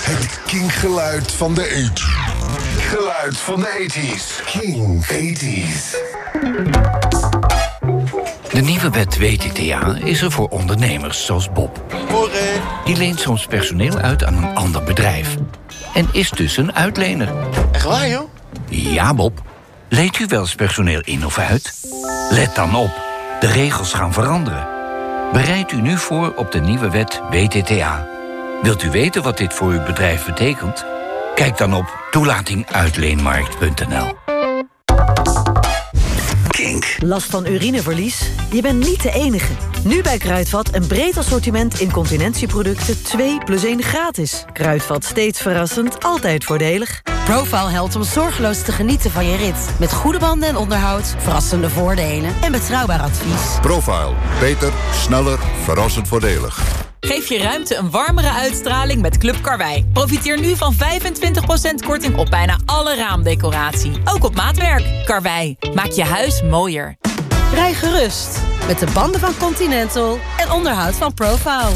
Het Kink-geluid van de 80's. Geluid van de 80's. Kink 80's. De nieuwe wet WTTA is er voor ondernemers zoals Bob. Die leent soms personeel uit aan een ander bedrijf. En is dus een uitlener. Echt waar, joh? Ja, Bob. Leent u wel eens personeel in of uit? Let dan op. De regels gaan veranderen. Bereid u nu voor op de nieuwe wet WTTA. Wilt u weten wat dit voor uw bedrijf betekent? Kijk dan op toelatinguitleenmarkt.nl. Kink. Last van urineverlies? Je bent niet de enige. Nu bij Kruidvat een breed assortiment incontinentieproducten 2+1 gratis. Kruidvat, steeds verrassend, altijd voordelig. Profile helpt om zorgeloos te genieten van je rit. Met goede banden en onderhoud, verrassende voordelen en betrouwbaar advies. Profile. Beter, sneller, verrassend voordelig. Geef je ruimte een warmere uitstraling met Club Karwei. Profiteer nu van 25% korting op bijna alle raamdecoratie. Ook op maatwerk. Karwei, maak je huis mooier. Rij gerust met de banden van Continental en onderhoud van Profile.